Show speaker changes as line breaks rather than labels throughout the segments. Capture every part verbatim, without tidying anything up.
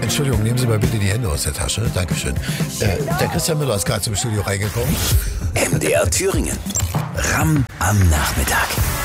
Entschuldigung, nehmen Sie mal bitte die Hände aus der Tasche. Dankeschön. Äh, der Christian Müller ist gerade zum Studio reingekommen.
M D R Thüringen. Ram am Nachmittag.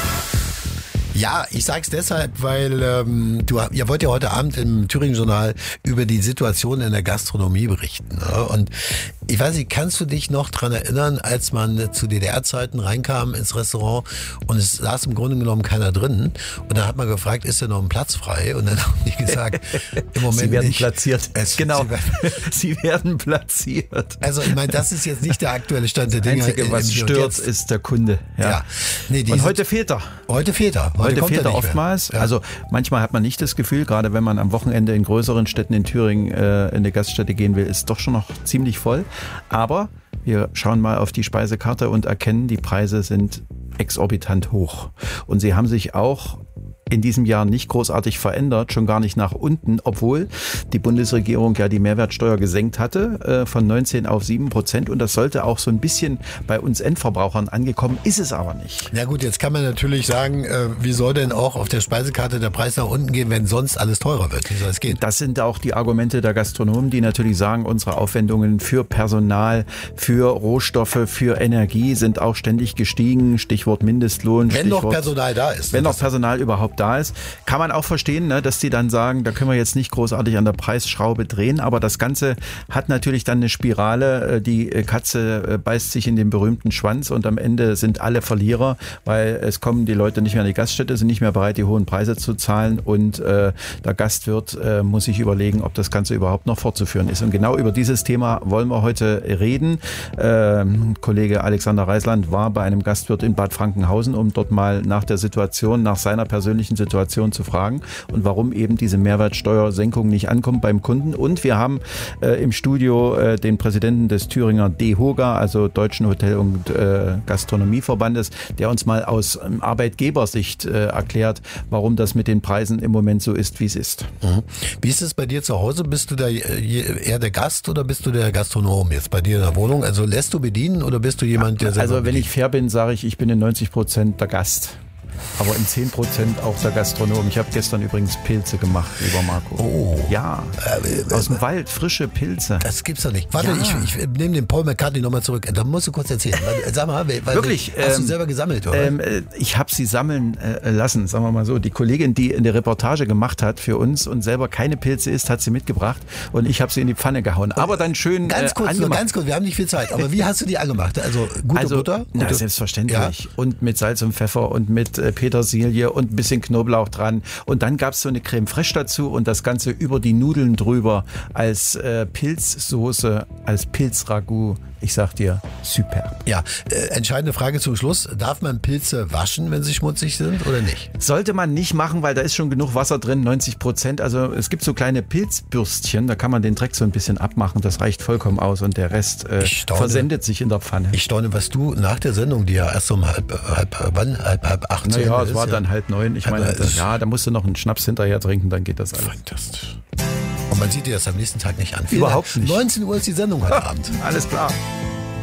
Ja, ich sag's deshalb, weil ähm, du, ihr wollt ja heute Abend im Thüringen-Journal über die Situation in der Gastronomie berichten. Ne? Und ich weiß nicht, kannst du dich noch dran erinnern, als man zu D D R-Zeiten reinkam ins Restaurant und es saß im Grunde genommen keiner drin und dann hat man gefragt, ist denn noch ein Platz frei? Und dann haben die gesagt, im Moment
Sie werden
nicht.
platziert.
Es,
genau,
sie werden,
Sie werden platziert.
Also ich meine, das ist jetzt nicht der aktuelle Stand der Dinge.
Das Einzige, was stört, ist der Kunde. Ja.
Ja. Nee,
und heute fehlt er.
Heute fehlt er.
Heute,
Heute
fehlt er oftmals. Ja. Also manchmal hat man nicht das Gefühl, gerade wenn man am Wochenende in größeren Städten in Thüringen äh, in eine Gaststätte gehen will, ist doch schon noch ziemlich voll. Aber wir schauen mal auf die Speisekarte und erkennen, die Preise sind exorbitant hoch. Und sie haben sich auch in diesem Jahr nicht großartig verändert, schon gar nicht nach unten, obwohl die Bundesregierung ja die Mehrwertsteuer gesenkt hatte, äh, von neunzehn auf sieben Prozent. Und das sollte auch so ein bisschen bei uns Endverbrauchern angekommen, ist es aber nicht.
Na gut, jetzt kann man natürlich sagen, äh, wie soll denn auch auf der Speisekarte der Preis nach unten gehen, wenn sonst alles teurer wird? Wie soll es gehen?
Das sind auch die Argumente der Gastronomen, die natürlich sagen, unsere Aufwendungen für Personal, für Rohstoffe, für Energie sind auch ständig gestiegen. Stichwort Mindestlohn.
Wenn
Stichwort,
noch Personal da ist.
Wenn noch Personal überhaupt da ist. Kann man auch verstehen, ne, dass die dann sagen, da können wir jetzt nicht großartig an der Preisschraube drehen, aber das Ganze hat natürlich dann eine Spirale. Die Katze beißt sich in den berühmten Schwanz und am Ende sind alle Verlierer, weil es kommen die Leute nicht mehr in die Gaststätte, sind nicht mehr bereit, die hohen Preise zu zahlen und äh, der Gastwirt äh, muss sich überlegen, ob das Ganze überhaupt noch fortzuführen ist. Und genau über dieses Thema wollen wir heute reden. Äh, Kollege Alexander Reisland war bei einem Gastwirt in Bad Frankenhausen, um dort mal nach der Situation, nach seiner persönlichen Situation zu fragen und warum eben diese Mehrwertsteuersenkung nicht ankommt beim Kunden. Und wir haben äh, im Studio äh, den Präsidenten des Thüringer DEHOGA, also Deutschen Hotel- und äh, Gastronomieverbandes, der uns mal aus ähm, Arbeitgebersicht äh, erklärt, warum das mit den Preisen im Moment so ist, wie es ist.
Mhm. Wie ist es bei dir zu Hause? Bist du da eher der Gast oder bist du der Gastronom jetzt bei dir in der Wohnung? Also lässt du bedienen oder bist du jemand, der selber
Also wenn
bedient?
ich fair bin, sage ich, ich bin in neunzig Prozent der Gast. Aber in zehn Prozent auch der Gastronom. Ich habe gestern übrigens Pilze gemacht, lieber Marco.
Oh.
Ja,
Äh,
aus dem Wald, frische Pilze.
Das gibt's doch nicht. Warte,
Ja.
ich, ich nehme den Paul McCartney nochmal zurück. Da musst du kurz erzählen. Weil, sag mal, weil,
Wirklich?
Hast
ähm,
du selber gesammelt, oder?
Ähm, äh, ich habe sie sammeln äh, lassen, sagen wir mal so. Die Kollegin, die eine Reportage gemacht hat für uns und selber keine Pilze isst, hat sie mitgebracht und ich habe sie in die Pfanne gehauen. Aber dann schön
Ganz
äh,
kurz, nur
angemacht.
ganz kurz, wir haben nicht viel Zeit. Aber wie hast du die angemacht? Also gute
also,
Butter?
Na,
Gute,
selbstverständlich.
Ja.
Und mit Salz und Pfeffer und mit äh, Petersilie und ein bisschen Knoblauch dran. Und dann gab es so eine Creme fraiche dazu und das Ganze über die Nudeln drüber als äh, Pilzsoße, als Pilzragout. Ich sag dir, super.
Ja, äh, entscheidende Frage zum Schluss. Darf man Pilze waschen, wenn sie schmutzig sind oder nicht?
Sollte man nicht machen, weil da ist schon genug Wasser drin, neunzig Prozent. Also es gibt so kleine Pilzbürstchen, da kann man den Dreck so ein bisschen abmachen. Das reicht vollkommen aus und der Rest äh,
staune.
versendet sich in der Pfanne.
Ich staune, was du nach der Sendung, die ja erst um halb, halb, wann? halb, halb acht zu
Naja,
Ende
es war
ist,
dann
ja.
halb neun. Ich
Aber
meine,
es-
ja, da musst du noch einen Schnaps hinterher trinken, dann geht das alles.
Fantastisch. Und man sieht dir das am nächsten Tag nicht an. Vielen
Überhaupt
Dank.
nicht.
neunzehn Uhr ist die Sendung heute Abend.
Alles klar.